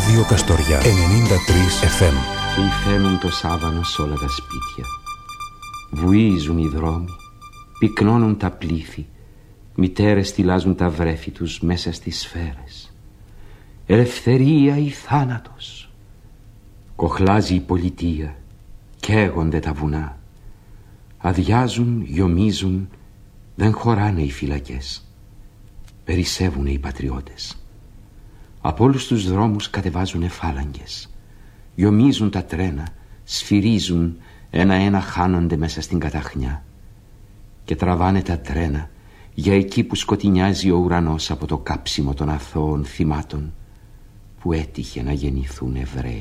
Ράδιο Καστοριά 93 FM. Υφαίνουν το σάβανο σ' όλα τα σπίτια. Βουίζουν οι δρόμοι, πυκνώνουν τα πλήθη. Μητέρες στυλάζουν τα βρέφη τους μέσα στις σφαίρες. Ελευθερία ή θάνατος. Κοχλάζει η πολιτεία, καίγονται τα βουνά. Αδειάζουν, γιομίζουν, δεν χωράνε οι φυλακές. Περισσεύουνε οι πατριώτες. Από όλους τους δρόμους κατεβάζουνε φάλαγγες. Γιομίζουν τα τρένα, σφυρίζουν, ένα-ένα χάνονται μέσα στην καταχνιά. Και τραβάνε τα τρένα για εκεί που σκοτεινιάζει ο ουρανός από το κάψιμο των αθώων θυμάτων που έτυχε να γεννηθούν Εβραίοι.